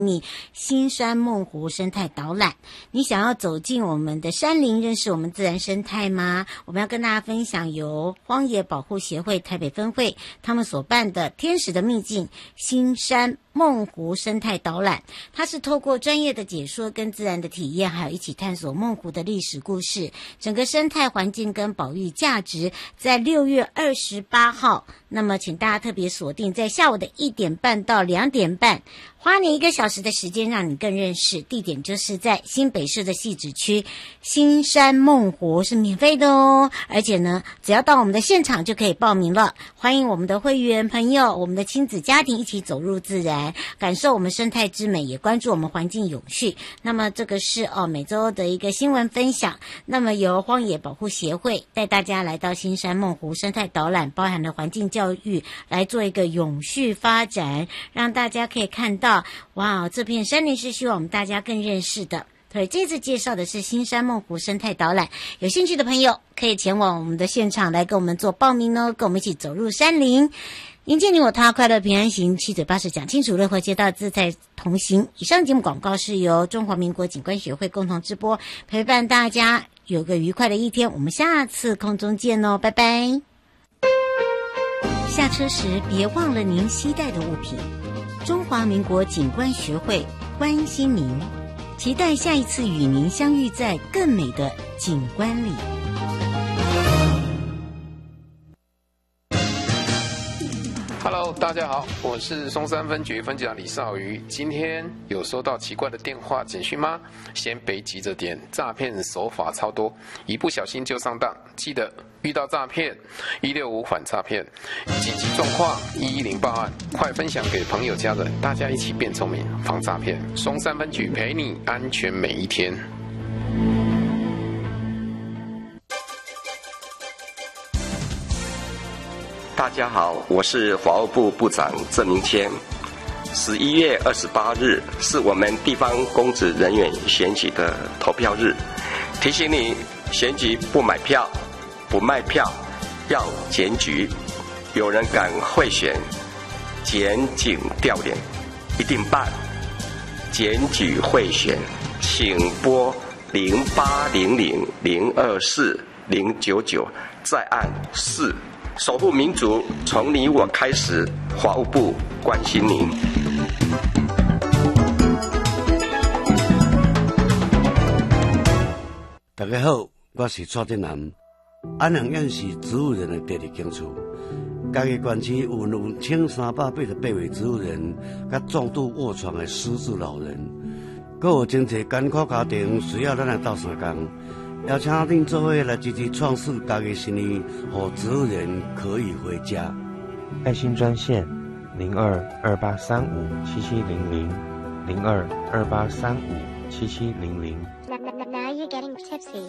你新山梦湖生态导览，你想要走进我们的山林，认识我们自然生态吗？我们要跟大家分享由荒野保护协会台北分会他们所办的天使的秘境新山梦湖生态导览，它是透过专业的解说跟自然的体验，还有一起探索梦湖的历史故事，整个生态环境跟保育价值，在6月28号，那么请大家特别锁定在下午的1点半到2点半，花你1个小时的时间让你更认识，地点就是在新北市的汐止区新山梦湖，是免费的哦，而且呢只要到我们的现场就可以报名了，欢迎我们的会员朋友，我们的亲子家庭一起走入自然，感受我们生态之美，也关注我们环境永续。那么这个是每周的一个新闻分享，那么由荒野保护协会带大家来到新山梦湖生态导览，包含了环境教育，来做一个永续发展，让大家可以看到哇，这片山林是希望我们大家更认识的。对，这次介绍的是新山梦湖生态导览，有兴趣的朋友可以前往我们的现场来跟我们做报名哦，跟我们一起走入山林，迎接你我他，快乐平安行，七嘴八舌讲清楚，乐活街道自在同行。以上节目广告是由中华民国景观学会共同直播，陪伴大家有个愉快的一天，我们下次空中见哦，拜拜。下车时别忘了您携带的物品。中华民国景观学会关心您，期待下一次与您相遇在更美的景观里。 Hello， 大家好，我是松山分局分局长李少瑜。今天有收到奇怪的电话简讯吗？先别急着点，诈骗手法超多，一不小心就上当。记得遇到诈骗165反诈骗，紧急状况110报案，快分享给朋友家人，大家一起变聪明，防诈骗。松山分局陪你安全每一天。 大家好，我是法务部部长郑明谦。11月28日是我们地方公职人员选举的投票日，提醒你选举不买票、不卖票，要检举。有人敢贿选、检警调脸，一定办。检举贿选，请拨0800024099再按4。守护民主，从你我开始。法务部关心您。 大家好，我是蔡振南。安阳县是植物人的第二警处，嘉义县区有1388位植物人，甲重度卧床的失智老人，还有真侪艰苦家庭需要咱来斗相共。邀请恁做伙来积极创世家己新年，让植物人可以回家。 爱心专线0228357700，0228357700。 Now you're getting tipsy.